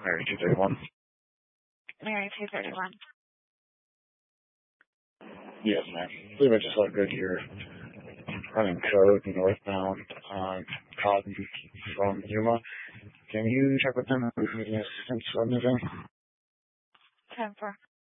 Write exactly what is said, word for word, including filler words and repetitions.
Mary two thirty-one. Mary two thirty-one. Yes, ma'am. I believe I just let Goodyear running code northbound on Cotton from Yuma. Can you check with them if there's any assistance or anything? ten four.